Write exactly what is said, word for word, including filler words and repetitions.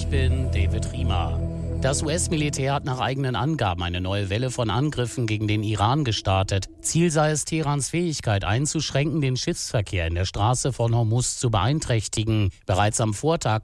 Ich bin David Riemer. Das U S-Militär hat nach eigenen Angaben eine neue Welle von Angriffen gegen den Iran gestartet. Ziel sei es, Teherans Fähigkeit einzuschränken, den Schiffsverkehr in der Straße von Hormuz zu beeinträchtigen. Bereits am Vortag